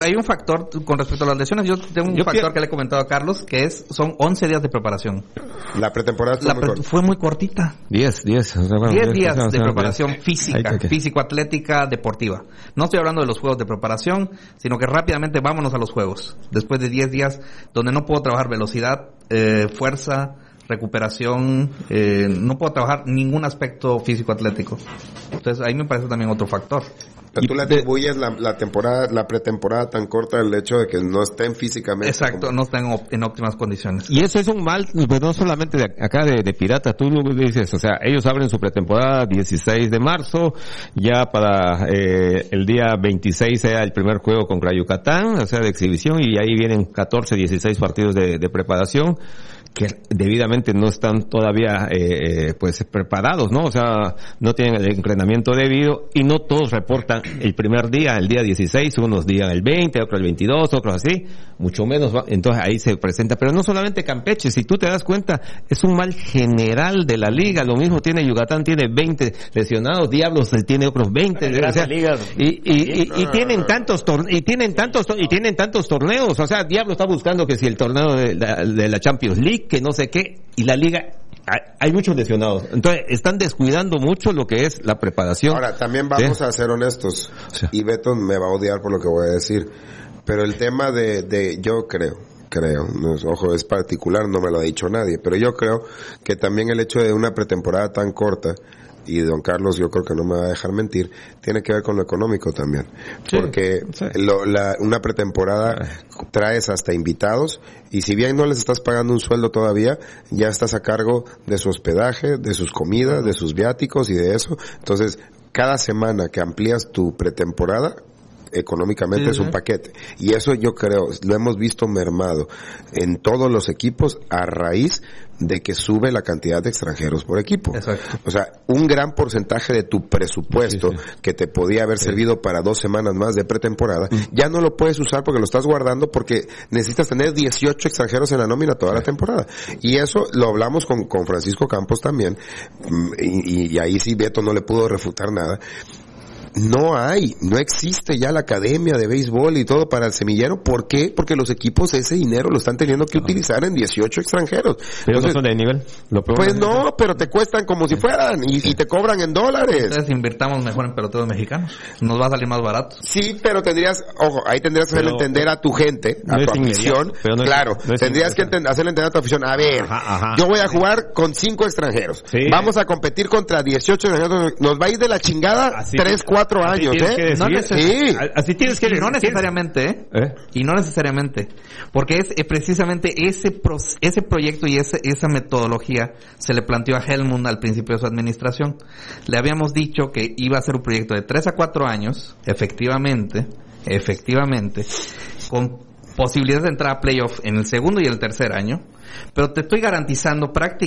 Hay un factor con respecto a las lesiones. Yo tengo un factor que le he comentado a Carlos, que son 11 días de preparación. La pretemporada fue muy cortita. 10 días de preparación física, físico-atlética, deportiva. No estoy hablando de los juegos de preparación, sino que rápidamente vámonos a los juegos. Después de 10 días donde no puedo trabajar velocidad, fuerza, recuperación, no puedo trabajar ningún aspecto físico-atlético. Entonces ahí me parece también otro factor. Pero tú le atribuyes la pretemporada tan corta al hecho de que no estén físicamente. Exacto, no estén en óptimas condiciones. Y eso es un mal, pues no solamente de acá de Pirata, tú lo dices, o sea, ellos abren su pretemporada 16 de marzo, ya para el día 26 sea el primer juego contra Yucatán, o sea, de exhibición, y ahí vienen 14, 16 partidos de preparación, que debidamente no están todavía pues preparados, ¿no? O sea, no tienen el entrenamiento debido y no todos reportan el primer día, el día 16, unos días el 20, otros el 22, otros así, mucho menos, entonces ahí se presenta, pero no solamente Campeche, si tú te das cuenta, es un mal general de la liga, lo mismo tiene Yucatán, tiene 20 lesionados, Diablos tiene otros 20, o sea, y tienen tantos torneos, o sea, Diablo está buscando que si el torneo de la Champions League, que no sé qué, y la liga, hay muchos lesionados. Entonces, están descuidando mucho lo que es la preparación. Ahora, también vamos a ser honestos, y Beto me va a odiar por lo que voy a decir, pero el tema de yo creo, ojo, es particular, no me lo ha dicho nadie, pero yo creo que también el hecho de una pretemporada tan corta, y don Carlos yo creo que no me va a dejar mentir, tiene que ver con lo económico también, porque una pretemporada traes hasta invitados, y si bien no les estás pagando un sueldo todavía, ya estás a cargo de su hospedaje, de sus comidas, de sus viáticos y de eso. Entonces, cada semana que amplías tu pretemporada, económicamente es un paquete, y eso yo creo lo hemos visto mermado en todos los equipos a raíz de que sube la cantidad de extranjeros por equipo. Exacto. O sea, un gran porcentaje de tu presupuesto que te podía haber servido para 2 semanas más de pretemporada, ya no lo puedes usar porque lo estás guardando porque necesitas tener 18 extranjeros en la nómina toda la temporada. Y eso lo hablamos con Francisco Campos también, y ahí sí Beto no le pudo refutar nada. No existe ya la academia de béisbol y todo para el semillero. ¿Por qué? Porque los equipos ese dinero lo están teniendo que utilizar en 18 extranjeros. ¿Pero entonces, no son de nivel? Pues no, pero te cuestan como si fueran y te cobran en dólares. Entonces invirtamos mejor en peloteros mexicanos. Nos va a salir más barato. Sí, pero ahí tendrías que hacerle entender a tu gente, a tu afición. Tendrías que hacerle entender a tu afición. A ver, yo voy a jugar con 5 extranjeros. Sí. Vamos a competir contra 18 extranjeros. Nos va a ir de la chingada 3-4 años, así tienes que no necesariamente, y no necesariamente, porque es precisamente ese proyecto y esa metodología se le planteó a Helmut al principio de su administración. Le habíamos dicho que iba a ser un proyecto de 3 a 4 años, efectivamente, con posibilidades de entrar a playoff en el segundo y el tercer año, pero te estoy garantizando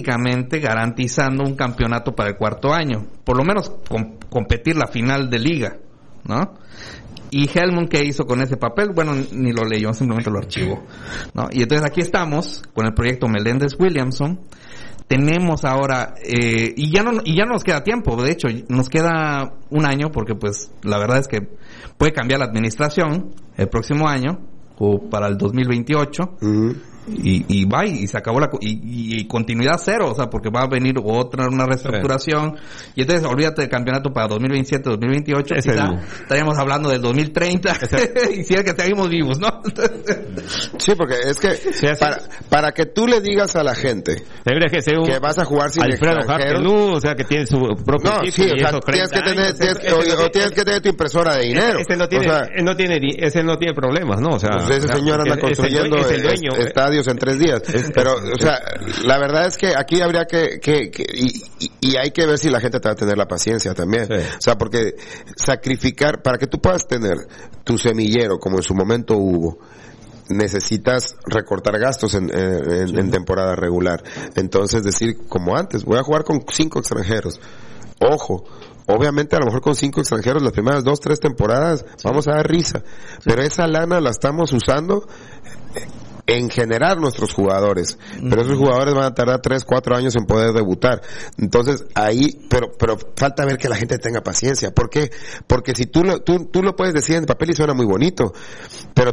un campeonato para el 4º año, por lo menos competir la final de liga, ¿no? Y Helmut, ¿qué hizo con ese papel? Bueno, ni lo leyó, simplemente lo archivó, ¿no? Y entonces aquí estamos con el proyecto Melendez-Williamson. Tenemos ahora, y ya no nos queda tiempo, de hecho, nos queda un año, porque pues la verdad es que puede cambiar la administración el próximo año, o para el 2028, y se acabó y continuidad cero, o sea, porque va a venir una reestructuración, y entonces olvídate del campeonato para 2027, 2028, estaríamos hablando del 2030, y si es que seguimos vivos, ¿no? Sí, porque es que para que tú le digas a la gente que vas a jugar sin Alfredo extranjeros, o sea, que tiene su propio equipo, tienes que tener tu impresora de dinero. Ese no tiene problemas, ¿no? O sea, pues ese señor anda construyendo estadios en 3 días. Pero, o sea, la verdad es que aquí habría y hay que ver si la gente te va a tener la paciencia también. Sí. O sea, porque sacrificar, para que tú puedas tener tu semillero, como en su momento hubo, necesitas recortar gastos en temporada regular. Entonces decir, como antes, voy a jugar con 5 extranjeros. Ojo, obviamente a lo mejor con 5 extranjeros las primeras 2-3 temporadas vamos a dar risa, pero esa lana la estamos usando en generar nuestros jugadores, pero esos jugadores van a tardar 3-4 años en poder debutar. Entonces ahí, pero falta ver que la gente tenga paciencia. ¿Por qué? Porque si tú lo puedes decir en papel y suena muy bonito, pero